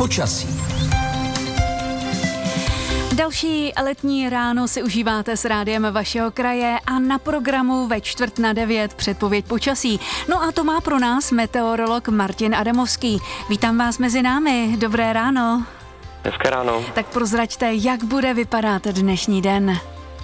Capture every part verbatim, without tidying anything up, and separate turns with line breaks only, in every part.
Počasí.
Další letní ráno si užíváte s rádiem vašeho kraje a na programu ve čtvrt na devět předpověď počasí. No a to má pro nás meteorolog Martin Adamovský. Vítám vás mezi námi. Dobré ráno.
Hezké ráno.
Tak prozraďte, jak bude vypadat dnešní den.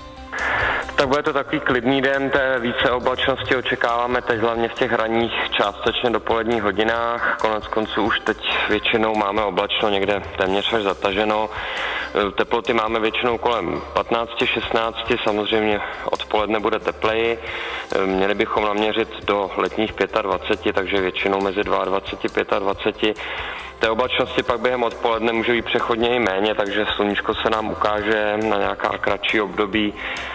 Tak bude to takový klidný den, té více oblačnosti očekáváme teď hlavně v těch ranních částečně dopoledních hodinách. Konec konců už teď většinou máme oblačno někde téměř až zataženo. Teploty máme většinou kolem patnáct šestnáct, samozřejmě odpoledne bude tepleji. Měli bychom naměřit do letních dvacet pět, takže většinou mezi dvacet dva dvacet pět. Té oblačnosti pak během odpoledne může být přechodně i méně, takže sluníčko se nám ukáže na nějaká kratší období.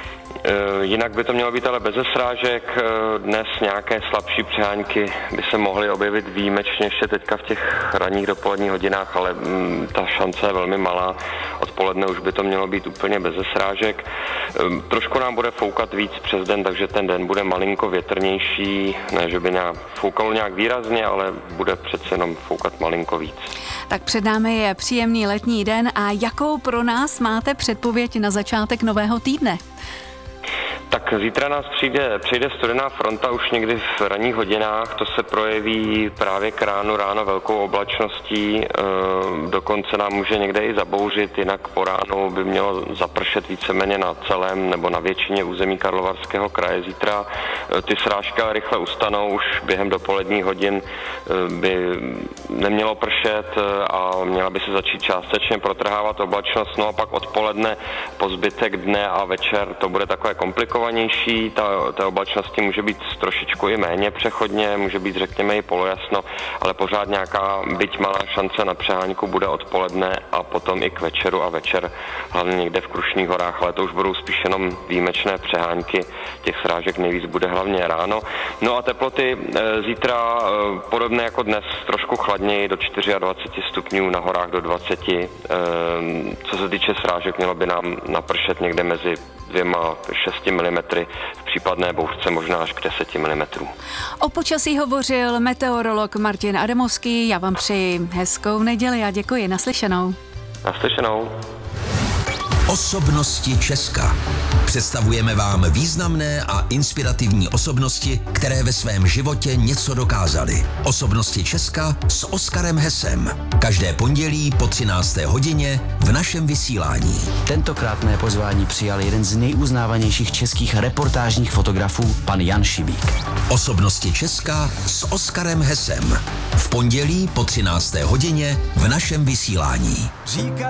Jinak by to mělo být ale beze srážek. Dnes nějaké slabší přehánky by se mohly objevit výjimečně ještě teďka v těch ranních dopoledních hodinách, ale ta šance je velmi malá. Odpoledne už by to mělo být úplně beze srážek. Trošku nám bude foukat víc přes den, takže ten den bude malinko větrnější. Ne, že by nějak foukalo nějak výrazně, ale bude přece jenom foukat malinko víc.
Tak před námi je příjemný letní den a jakou pro nás máte předpověď na začátek nového týdne?
Tak zítra nás přijde, přijde studená fronta už někdy v ranních hodinách, to se projeví právě k ránu ráno velkou oblačností, e, dokonce nám může někde i zabouřit, jinak po ránu by mělo zapršet víceméně na celém nebo na většině území Karlovarského kraje zítra. E, ty srážky rychle ustanou, už během dopoledních hodin e, by nemělo pršet a měla by se začít částečně protrhávat oblačnost, no a pak odpoledne po zbytek dne a večer to bude takové komplikovanější, ta, ta oblačnosti může být trošičku i méně přechodně, může být řekněme i polojasno, ale pořád nějaká byť malá šance na přehánku bude odpoledne a potom i k večeru a večer hlavně někde v Krušných horách, ale to už budou spíš jenom výjimečné přehánky, těch srážek nejvíc bude hlavně ráno. No a teploty e, zítra e, podobné jako dnes, trošku chladněji do dvacet čtyři stupňů, na horách do dvacet. E, co se týče srážek, mělo by nám napršet někde mezi dvěma šesti milimetry, v případné bouřce možná až k deseti milimetrů.
O počasí hovořil meteorolog Martin Adamovský. Já vám přeji hezkou neděli a děkuji. Naslyšenou.
Naslyšenou.
Osobnosti Česka. Představujeme vám významné a inspirativní osobnosti, které ve svém životě něco dokázaly. Osobnosti Česka s Oskarem Hesem. Každé pondělí po třinácté hodině v našem vysílání.
Tentokrát mé pozvání přijal jeden z nejuznávanějších českých reportážních fotografů, pan Jan Šibík.
Osobnosti Česka s Oskarem Hesem. V pondělí po třinácté hodině v našem vysílání.